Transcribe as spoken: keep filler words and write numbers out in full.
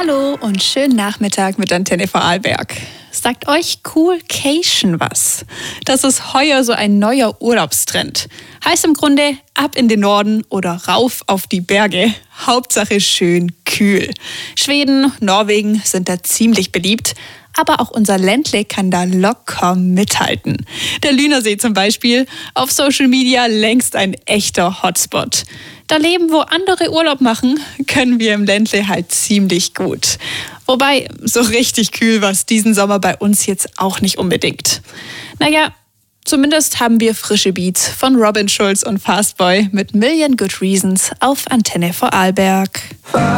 Hallo und schönen Nachmittag mit Antenne Vorarlberg. Sagt euch Coolcation was? Das ist heuer so ein neuer Urlaubstrend. Heißt im Grunde ab in den Norden oder rauf auf die Berge. Hauptsache schön kühl. Schweden, Norwegen sind da ziemlich beliebt. Aber auch unser Ländle kann da locker mithalten. Der Lünersee zum Beispiel, auf Social Media längst ein echter Hotspot. Da leben, wo andere Urlaub machen, können wir im Ländle halt ziemlich gut. Wobei, so richtig kühl war es diesen Sommer bei uns jetzt auch nicht unbedingt. Naja, zumindest haben wir frische Beats von Robin Schulz und Fastboy mit Million Good Reasons auf Antenne Vorarlberg.